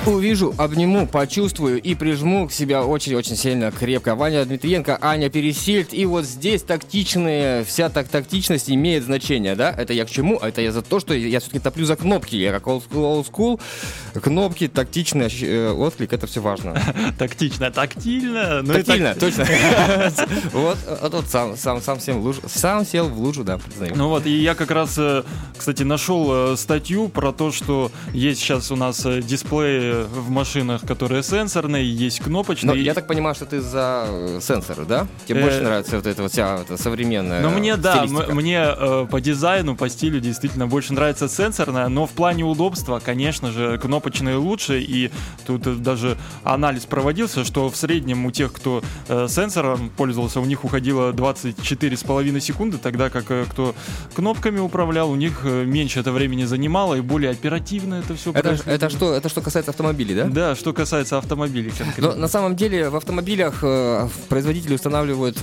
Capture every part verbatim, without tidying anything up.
Увижу, обниму, почувствую и прижму к себе очень-очень сильно крепко. Ваня Дмитриенко, Аня Пересильд. И вот здесь тактичные, вся так, тактичность имеет значение, да? Это я к чему? Это я за то, что я все-таки топлю за кнопки. Я как old school, old school. Кнопки, тактичный э, отклик, это все важно. Тактично, тактильно. Тактильно, точно. Вот, вот сам сам сел в лужу. Сам сел в лужу, да, признаю. Ну вот, и я как раз, кстати, нашел статью про то, что есть сейчас у нас дисплеи в машинах, которые сенсорные, есть кнопочные. Но я так понимаю, что ты за сенсоры, да? Тебе больше нравится вот эта вот вся эта современная Ну мне, да, стилистика. мне э, по дизайну, по стилю действительно больше нравится сенсорная, но в плане удобства, конечно же, кнопочные лучше, и тут даже анализ проводился, что в среднем у тех, кто э, сенсором пользовался, у них уходило двадцать четыре с половиной секунды, тогда как э, кто кнопками управлял, у них э, меньше это времени занимало и более оперативно это все это, это, что, это что касается автомобилей, да? Да, что касается автомобилей конкретно. Но на самом деле в автомобилях э, производители устанавливают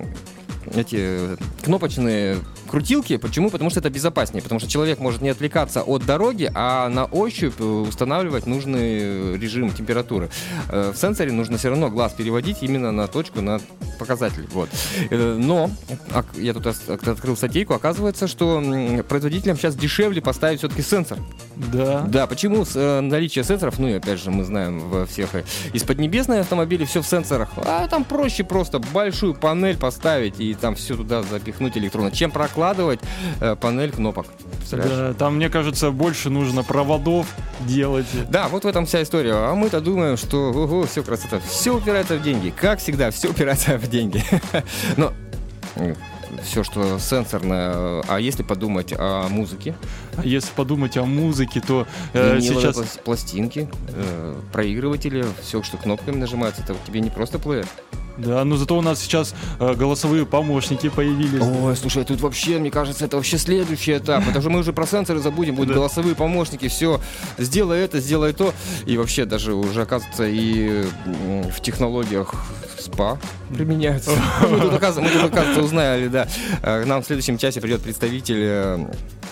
эти кнопочные крутилки. Почему? Потому что это безопаснее. Потому что человек может не отвлекаться от дороги, а на ощупь устанавливать нужный режим температуры. В сенсоре нужно все равно глаз переводить именно на точку, на показатель. Вот. Но я тут открыл статейку, оказывается, что производителям сейчас дешевле поставить все-таки сенсор. Да. Да, почему? Наличие сенсоров, ну и опять же мы знаем во всех из поднебесных автомобилей все в сенсорах, а там проще просто большую панель поставить и там все туда запихнуть электронно, чем прокладывать э, панель кнопок. Да, там, мне кажется, больше нужно проводов делать. Да, вот в этом вся история. А мы-то думаем, что ого, все красота. Все упирается в деньги. Как всегда, все упирается в деньги. Но все, что сенсорное. А если подумать о музыке? А если подумать о музыке, то э, сейчас... пластинки, э, проигрыватели, все, что кнопками нажимается, это тебе не просто плеер. Да, но зато у нас сейчас э, голосовые помощники появились. Ой, слушай, тут вообще, мне кажется, это вообще следующий этап. Потому что мы уже про сенсоры забудем, будут голосовые помощники, все, сделай это, сделай то. И вообще даже уже, оказывается, и в технологиях спа применяются. Мы тут, оказывается, узнали, да. К нам в следующем часе придет представитель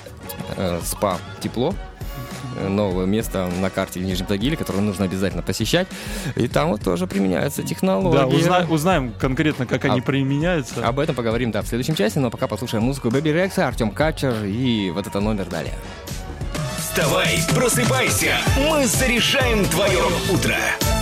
спа «Тепло». Новое место на карте в Нижнем Тагиле, которое нужно обязательно посещать. И там вот тоже применяются технологии. Да, узна- узнаем конкретно, как а, они применяются. Об этом поговорим, да, в следующем часе. Но пока послушаем музыку Бэби Рекса, Артем Качер и вот это номер далее. Вставай, просыпайся, мы заряжаем твое утро.